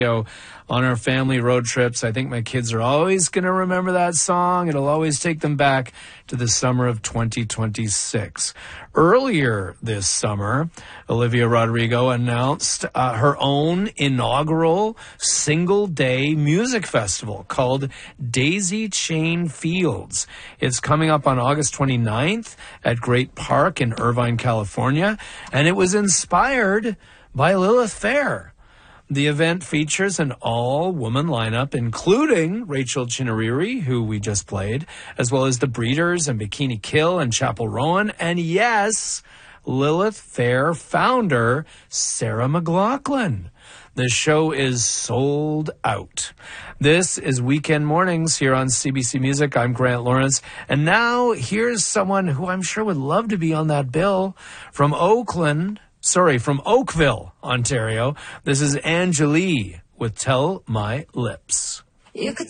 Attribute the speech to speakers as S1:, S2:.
S1: on our family road trips. I think my kids are always going to remember that song. It'll always take them back to the summer of 2026. Earlier this summer, Olivia Rodrigo announced her own inaugural single-day music festival called Daisy Chain Fields. It's coming up on August 29th at Great Park in Irvine, California, and it was inspired by Lilith Fair. The event features an all-woman lineup, including Rachel Chinariri, who we just played, as well as the Breeders and Bikini Kill and Chapel Rowan, and yes, Lilith Fair founder Sarah McLachlan. The show is sold out. This is Weekend Mornings here on CBC Music. I'm Grant Lawrence. And now here's someone who I'm sure would love to be on that bill from Oakville, Ontario. This is Angelie with Tell My Lips.
S2: You could